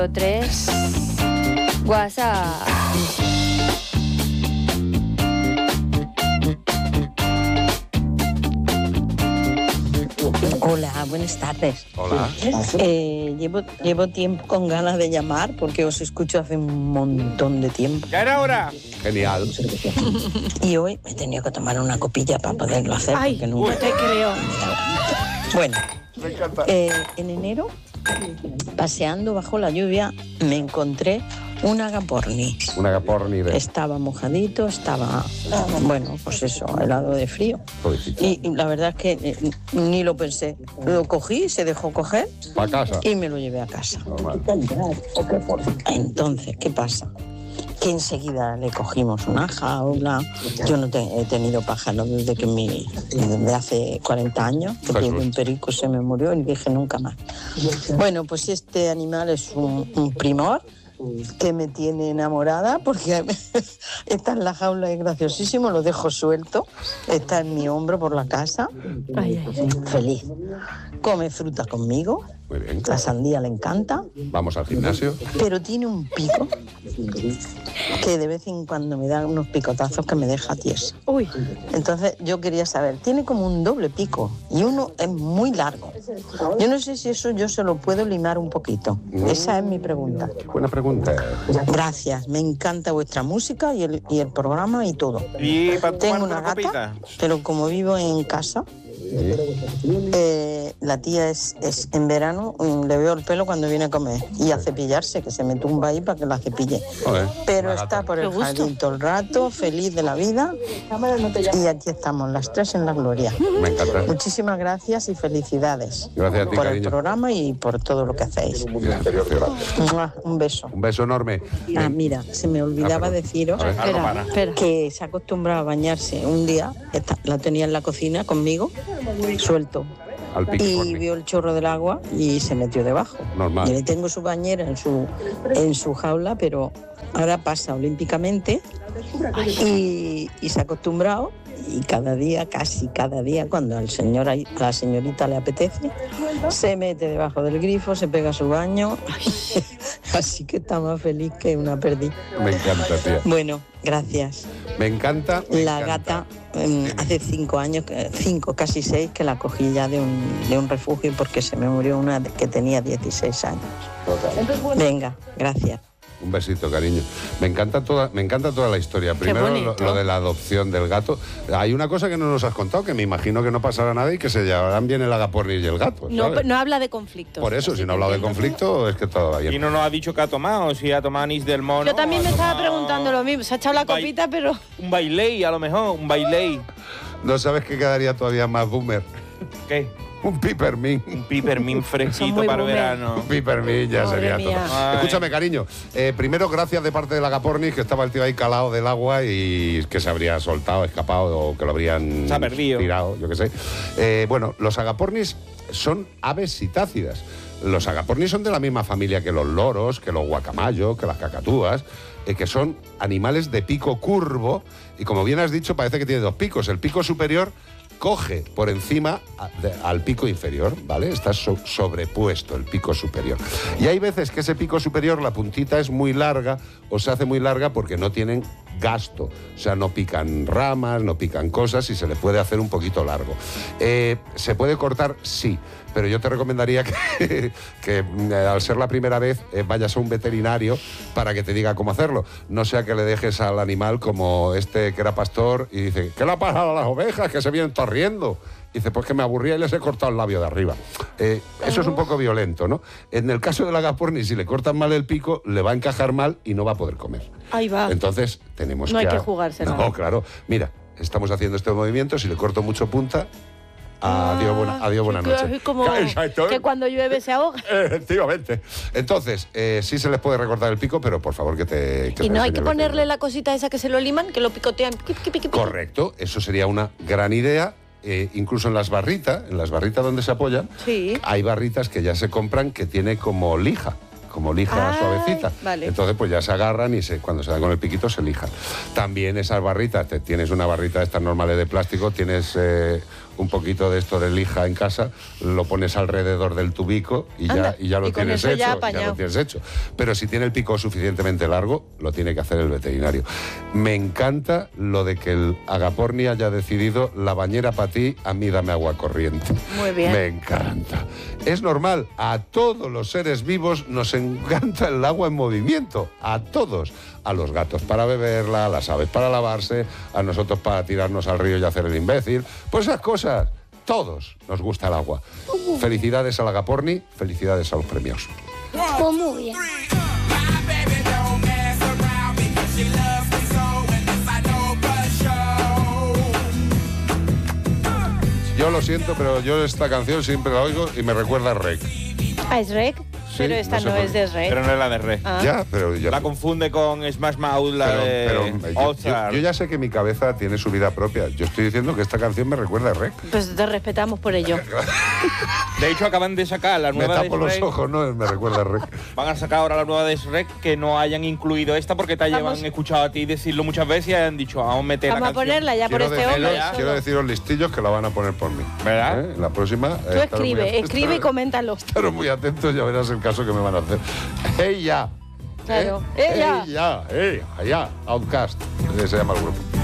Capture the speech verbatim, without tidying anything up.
tres. WhatsApp. Hola, buenas tardes. Hola. Eh, llevo, llevo tiempo con ganas de llamar porque os escucho hace un montón de tiempo. ¡Ya era hora! Genial. Y hoy me he tenido que tomar una copilla para poderlo hacer. Ay, porque nunca... te creo. Bueno, eh, en enero, paseando bajo la lluvia, me encontré un agaporni. Un agaporni de... Estaba mojadito, estaba, bueno, pues eso, helado de frío. Pobrecito. Y, y la verdad es que eh, ni lo pensé. Lo cogí, se dejó coger Pa' casa. y me lo llevé a casa. Normal. Entonces, ¿qué pasa? Que enseguida le cogimos una jaula. Yo no te- he tenido pájaros desde que mi, desde hace cuarenta años, que Jesús. tuve un perico, se me murió y dije nunca más. Bueno, pues este animal es un, un primor que me tiene enamorada porque está en la jaula, es graciosísimo, lo dejo suelto, está en mi hombro por la casa, Ay, ay, ay. feliz. Come fruta conmigo, Muy bien. la sandía le encanta, Vamos al gimnasio. pero tiene un pico que de vez en cuando me da unos picotazos que me deja tiesa. Uy, Entonces yo quería saber, tiene como un doble pico y uno es muy largo. Yo no sé si eso yo se lo puedo limar un poquito. Esa es mi pregunta. Buena pregunta. Gracias, me encanta vuestra música y el, y el programa y todo. ¿Y para Tengo tomarte una una copita? gata, pero como vivo en casa, eh, la tía es, es en verano, mm, le veo el pelo cuando viene a comer y a cepillarse, que se me tumba ahí para que la cepille. Joder, Pero una gata. está por el Qué gusto. jardín todo el rato, feliz de la vida. Y aquí estamos, las tres en la gloria. Me encanta. Muchísimas gracias y felicidades Gracias a ti, por el cariño. programa y por todo lo que hacéis. Gracias, gracias. ¡Mua! Un beso. Un beso enorme. Ah, mira, se me olvidaba Ah, perdón. deciros A ver. Algo espera, para. espera. que se acostumbraba a bañarse un día, esta- la tenía en la cocina conmigo, suelto, Al pico y porni. vio el chorro del agua y se metió debajo. Normal. Y le tengo su bañera en su, en su jaula, pero ahora pasa olímpicamente y, y se ha acostumbrado y cada día, casi cada día, cuando al señor, a la señorita le apetece, se mete debajo del grifo, se pega su baño, así que está más feliz que una perdiz. Me encanta, tía. Bueno, gracias. Me encanta. me La encanta. gata, em, hace cinco años, que- cinco, casi seis, que la cogí ya de un, de un refugio porque se me murió una de- que tenía dieciséis años. Venga, gracias. Un besito, cariño. Me encanta toda, me encanta toda la historia. Primero lo, bonito. lo de la adopción del gato. Hay una cosa que no nos has contado, que me imagino que no pasará nada y que se llevarán bien el agaporni y el gato. No, ¿sabes? no habla de conflictos. Por eso, así si no ha que hablado de entiendo. conflicto, es que todo va Y bien. no nos ha dicho que ha tomado, si ha tomado anís del mono. Yo también ha me estaba tomado preguntando lo mismo. Se ha echado la un bai- copita, pero... Un bailey, a lo mejor, un bailey. No sabes que quedaría todavía más boomer. ¿Qué? Un pipermín. Un pipermín fresquito muy para el boomer. verano. Un pipermín ya Madre sería mía. todo. Ay. Escúchame, cariño. eh, primero, gracias de parte del agapornis, que estaba el tío ahí calado del agua y que se habría soltado, escapado o que lo habrían Se ha perdido. tirado, yo qué sé. Eh, bueno, los agapornis son aves citácidas. Los agapornis son de la misma familia que los loros, que los guacamayos, que las cacatúas, eh, que son animales de pico curvo y, como bien has dicho, parece que tiene dos picos. El pico superior coge por encima a- de- al pico inferior, ¿vale? Está so- sobrepuesto el pico superior. Y hay veces que ese pico superior, la puntita es muy larga o se hace muy larga porque no tienen gasto. O sea, no pican ramas, no pican cosas y se le puede hacer un poquito largo. Eh, ¿Se puede cortar? Sí. Pero yo te recomendaría que, que, eh, al ser la primera vez, eh, vayas a un veterinario para que te diga cómo hacerlo. No sea que le dejes al animal como este que era pastor y dice, ¿qué le ha pasado a las ovejas que se vienen torriendo? Y dice, pues que me aburría y les he cortado el labio de arriba. Eh, eso es un poco violento, ¿no? En el caso del agaporni, si le cortan mal el pico, le va a encajar mal y no va a poder comer. Ahí va. Entonces, tenemos No que... hay que a- jugársela. No, claro. Mira, estamos haciendo este movimiento, si le corto mucho punta... Adiós, buena, adiós, buenas que- noches. es como Exacto. que cuando llueve se ahoga. Efectivamente. Entonces, eh, sí se les puede recortar el pico, pero por favor que te... que Y te no hay enseñe que el ponerle veterinario. la cosita esa que se lo liman, que lo picotean. Piqui, piqui, piqui. Correcto, eso sería una gran idea. Eh, incluso en las barritas, en las barritas donde se apoyan, Sí. hay barritas que ya se compran que tiene como lija. Como lija Ay, suavecita. vale. Entonces, pues ya se agarran y se, cuando se dan con el piquito se lijan. También esas barritas, te, tienes una barrita de estas normales de plástico, tienes eh, un poquito de esto de lija en casa, lo pones alrededor del tubico y ya, Anda, y ya lo y con tienes eso ya hecho. Ya apañado. lo tienes hecho. Pero si tiene el pico suficientemente largo, lo tiene que hacer el veterinario. Me encanta lo de que el Agaporni haya decidido la bañera para ti, a mí dame agua corriente. Muy bien. Me encanta. Es normal, a todos los seres vivos nos encanta el agua en movimiento, a todos. A los gatos para beberla, a las aves para lavarse, a nosotros para tirarnos al río y hacer el imbécil. Pues esas cosas, todos nos gusta el agua. Felicidades al Agaporni, felicidades a los premios. Pues muy bien. Yo lo siento, pero yo esta canción siempre la oigo y me recuerda a Rec. Ah, ¿es Rec? Pero esta no sé no, por es qué. de Rec. Pero no es la de Rec. Ah. Ya, pero ya... La confunde con Smash Mouth, la pero, de pero, yo, All yo- Star. yo ya sé que mi cabeza tiene su vida propia. Yo estoy diciendo que esta canción me recuerda a Rec. Pues te respetamos por ello. De hecho, acaban de sacar la Me nueva de tapo los Shrek. ojos, ¿no? Me recuerda a Rec. Van a sacar ahora la nueva de Shrek que no hayan incluido esta porque te Vamos. llevan escuchado a ti decirlo muchas veces y han dicho, vamos a meter Vamos la a canción. ponerla ya por Quiero, este deciros, hombre. ya. solo. quiero deciros listillos que la van a poner por mí. ¿Verdad? ¿Eh? La próxima... Tú escribe, escribe y coméntalo. Estaros muy atentos, ya verás el caso que me van a hacer. ¡Ella! Claro. ¿Eh? ¡Ella! ¡Ella! ¡Ella! ¡Ella! Outcast, ese se llama el grupo.